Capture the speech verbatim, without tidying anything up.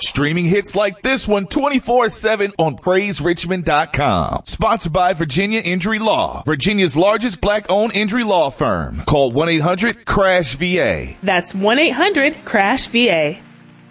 Streaming hits like this one twenty-four seven on praise richmond dot com. Sponsored by Virginia Injury Law, Virginia's largest black-owned injury law firm. Call one eight hundred crash V A. That's one eight hundred crash V A.